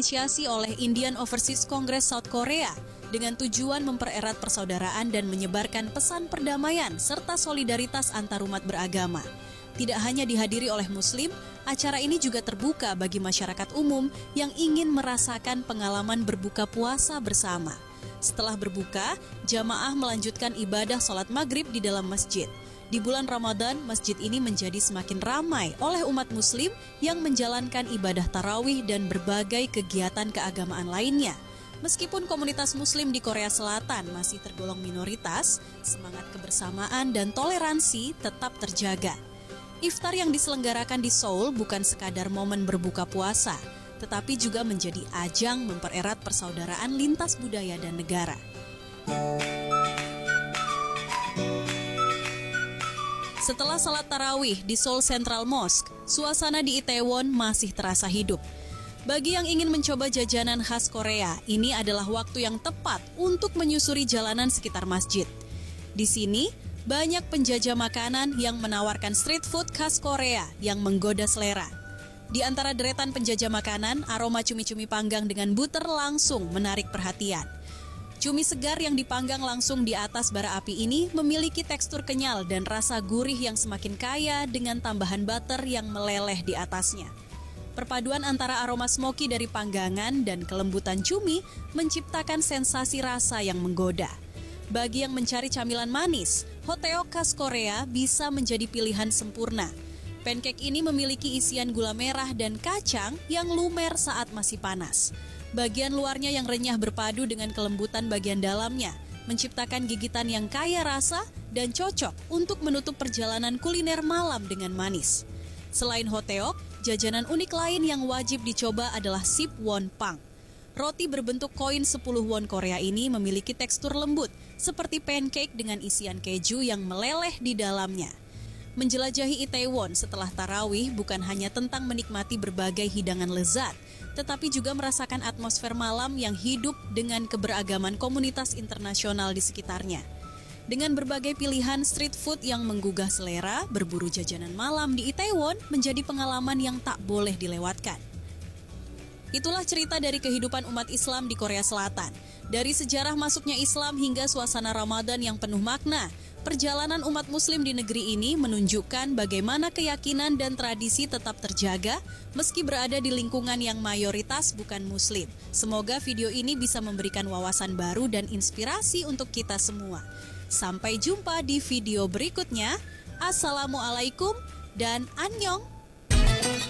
diinisiasi oleh Indian Overseas Congress South Korea dengan tujuan mempererat persaudaraan dan menyebarkan pesan perdamaian serta solidaritas antarumat beragama. Tidak hanya dihadiri oleh Muslim, acara ini juga terbuka bagi masyarakat umum yang ingin merasakan pengalaman berbuka puasa bersama. Setelah berbuka, jamaah melanjutkan ibadah sholat maghrib di dalam masjid. Di bulan Ramadan, masjid ini menjadi semakin ramai oleh umat Muslim yang menjalankan ibadah tarawih dan berbagai kegiatan keagamaan lainnya. Meskipun komunitas Muslim di Korea Selatan masih tergolong minoritas, semangat kebersamaan dan toleransi tetap terjaga. Iftar yang diselenggarakan di Seoul bukan sekadar momen berbuka puasa, tetapi juga menjadi ajang mempererat persaudaraan lintas budaya dan negara. Setelah salat tarawih di Seoul Central Mosque, suasana di Itaewon masih terasa hidup. Bagi yang ingin mencoba jajanan khas Korea, ini adalah waktu yang tepat untuk menyusuri jalanan sekitar masjid. Di sini, banyak penjajah makanan yang menawarkan street food khas Korea yang menggoda selera. Di antara deretan penjajah makanan, aroma cumi-cumi panggang dengan butter langsung menarik perhatian. Cumi segar yang dipanggang langsung di atas bara api ini memiliki tekstur kenyal dan rasa gurih yang semakin kaya dengan tambahan butter yang meleleh di atasnya. Perpaduan antara aroma smoky dari panggangan dan kelembutan cumi menciptakan sensasi rasa yang menggoda. Bagi yang mencari camilan manis, hoteok khas Korea bisa menjadi pilihan sempurna. Pancake ini memiliki isian gula merah dan kacang yang lumer saat masih panas. Bagian luarnya yang renyah berpadu dengan kelembutan bagian dalamnya, menciptakan gigitan yang kaya rasa dan cocok untuk menutup perjalanan kuliner malam dengan manis. Selain hoteok, jajanan unik lain yang wajib dicoba adalah sip won pang. Roti berbentuk koin 10 won Korea ini memiliki tekstur lembut, seperti pancake dengan isian keju yang meleleh di dalamnya. Menjelajahi Itaewon setelah tarawih bukan hanya tentang menikmati berbagai hidangan lezat, tetapi juga merasakan atmosfer malam yang hidup dengan keberagaman komunitas internasional di sekitarnya. Dengan berbagai pilihan street food yang menggugah selera, berburu jajanan malam di Itaewon menjadi pengalaman yang tak boleh dilewatkan. Itulah cerita dari kehidupan umat Islam di Korea Selatan. Dari sejarah masuknya Islam hingga suasana Ramadan yang penuh makna, perjalanan umat Muslim di negeri ini menunjukkan bagaimana keyakinan dan tradisi tetap terjaga meski berada di lingkungan yang mayoritas bukan Muslim. Semoga video ini bisa memberikan wawasan baru dan inspirasi untuk kita semua. Sampai jumpa di video berikutnya. Assalamualaikum dan annyeong.